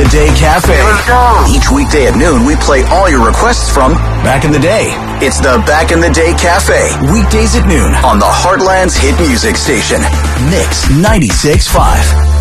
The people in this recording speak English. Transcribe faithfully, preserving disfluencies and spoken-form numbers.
the Day Cafe. Let's go. Each weekday at noon, we play all your requests from back in the day. It's the Back in the Day Cafe. Weekdays at noon on the Heartland's hit music station, Mix ninety-six point five.